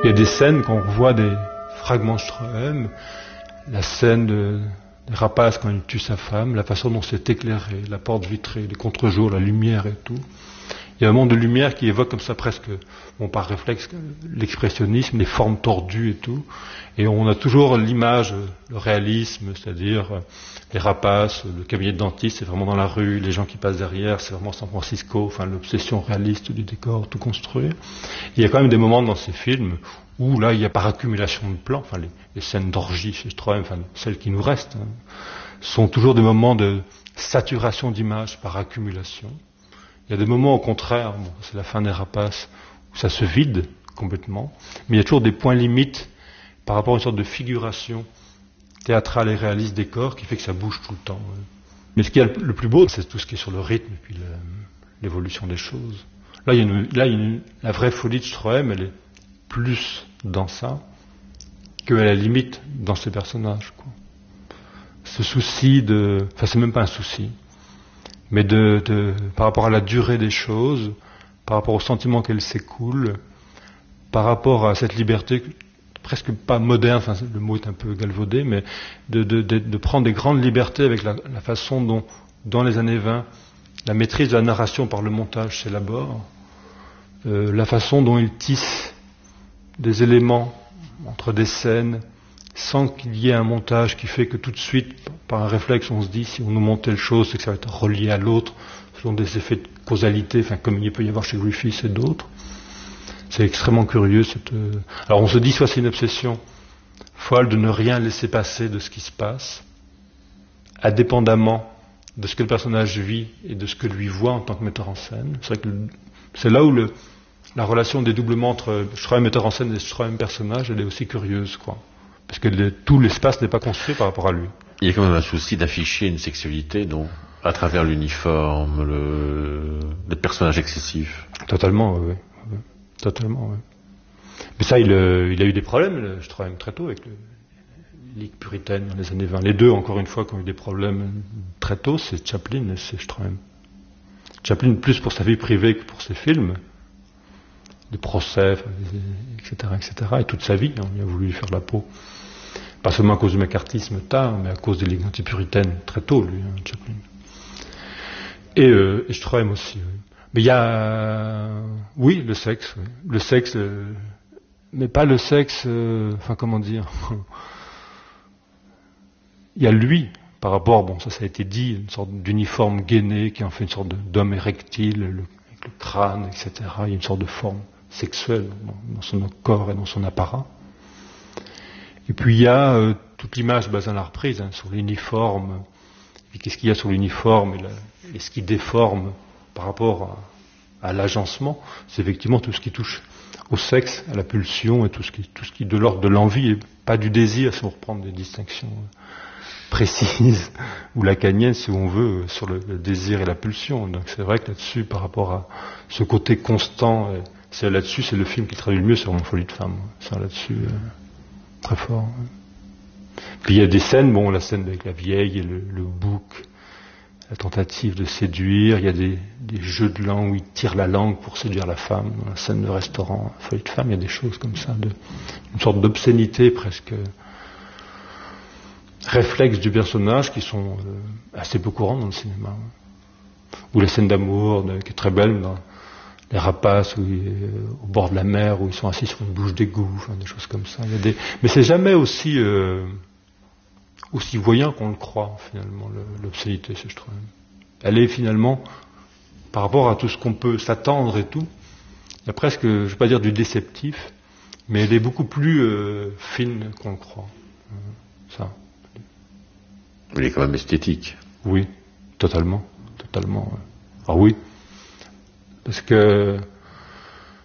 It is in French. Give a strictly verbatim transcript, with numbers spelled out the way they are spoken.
Il y a des scènes, quand on voit des fragments de Stroheim, la scène de, des rapaces quand il tue sa femme, la façon dont c'est éclairé, la porte vitrée, les contre-jours, la lumière et tout. Il y a un monde de lumière qui évoque comme ça presque, bon, par réflexe, l'expressionnisme, les formes tordues et tout. Et on a toujours l'image, le réalisme, c'est-à-dire les rapaces, le cabinet de dentiste, c'est vraiment dans la rue, les gens qui passent derrière, c'est vraiment San Francisco, enfin l'obsession réaliste du décor, tout construit. Il y a quand même des moments dans ces films où là, il y a par accumulation de plans, enfin les, les scènes d'orgie chez Stroheim, enfin celles qui nous restent, hein, sont toujours des moments de saturation d'images par accumulation. Il y a des moments au contraire, bon, c'est la fin des rapaces, où ça se vide complètement, mais il y a toujours des points limites par rapport à une sorte de figuration théâtrale et réaliste des corps qui fait que ça bouge tout le temps. Ouais. Mais ce qui est le plus beau, c'est tout ce qui est sur le rythme et puis le, l'évolution des choses. Là, il y a, une, là il y a une, la vraie folie de Stroheim, elle est plus dans ça qu'à la limite dans ses personnages, quoi. Ce souci de... Enfin, c'est même pas un souci, mais de, de, par rapport à la durée des choses, par rapport au sentiment qu'elles s'écoulent, par rapport à cette liberté presque pas moderne, enfin le mot est un peu galvaudé, mais de, de, de, de prendre des grandes libertés avec la, la façon dont, dans les années vingt, la maîtrise de la narration par le montage s'élabore, euh, la façon dont il tisse des éléments entre des scènes, sans qu'il y ait un montage qui fait que tout de suite, par un réflexe, on se dit, si on nous montre telle chose, c'est que ça va être relié à l'autre, selon des effets de causalité, enfin, comme il peut y avoir chez Griffith et d'autres. C'est extrêmement curieux. Cette... Alors on se dit, soit c'est une obsession folle de ne rien laisser passer de ce qui se passe, indépendamment de ce que le personnage vit et de ce que lui voit en tant que metteur en scène. C'est vrai que le... c'est là où le... la relation des doublements entre Stroheim metteur en scène et Stroheim personnage, elle est aussi curieuse, quoi. Parce que le... tout l'espace n'est pas construit par rapport à lui. Il y a quand même un souci d'afficher une sexualité, donc, à travers l'uniforme, le, le personnage excessif. Totalement, oui. oui. Totalement, oui. Mais ça, il, euh, il a eu des problèmes, le Stroheim, très tôt, avec le Ligue puritaine dans les années vingt. Les deux, encore une fois, qui ont eu des problèmes très tôt, c'est Chaplin et c'est Stroheim. Chaplin, plus pour sa vie privée que pour ses films, des procès, et cetera, et cetera. Et toute sa vie, hein, il a voulu lui faire la peau. Pas seulement à cause du macartisme tard, mais à cause des ligues antipuritaines très tôt, lui, hein, Chaplin. Et, euh, et Stroheim aussi, oui. Mais il y a, oui, le sexe, oui. Le sexe, euh, mais pas le sexe, euh, enfin comment dire, il y a lui, par rapport, bon ça ça a été dit, une sorte d'uniforme gainé qui en fait une sorte d'homme érectile, le, avec le crâne, et cetera. Il y a une sorte de forme sexuelle dans, dans son corps et dans son apparat. Et puis il y a euh, toute l'image basée à la reprise, hein, sur l'uniforme, et qu'est-ce qu'il y a sur l'uniforme et, la, et ce qui déforme par rapport à, à l'agencement, c'est effectivement tout ce qui touche au sexe, à la pulsion, et tout ce qui, tout ce qui est de l'ordre de l'envie, et pas du désir, si on reprend des distinctions précises, ou lacaniennes, si on veut, sur le, le désir et la pulsion. Donc c'est vrai que là-dessus, par rapport à ce côté constant, c'est là-dessus, c'est le film qui traduit le mieux sur Mon folie de femme. C'est là-dessus, euh, très fort. Puis il y a des scènes, bon, la scène avec la vieille et le, le bouc, la tentative de séduire, il y a des, des jeux de langue où il tire la langue pour séduire la femme, dans la scène de restaurant, folie de femme, il y a des choses comme ça, de, une sorte d'obscénité presque réflexes du personnage qui sont euh, assez peu courants dans le cinéma. Ou la scène d'amour de, qui est très belle dans Les Rapaces, où il, euh, au bord de la mer, où ils sont assis sur une bouche d'égout, enfin, des choses comme ça. Il y a des... Mais c'est jamais aussi... Euh, aussi voyant qu'on le croit, finalement, l'obscénité, c'est je trouve. Elle est finalement, par rapport à tout ce qu'on peut s'attendre et tout, il y a presque, je ne vais pas dire du déceptif, mais elle est beaucoup plus euh, fine qu'on le croit. Euh, ça. Elle est quand même esthétique. Oui, totalement, totalement. Ouais. Ah oui, parce que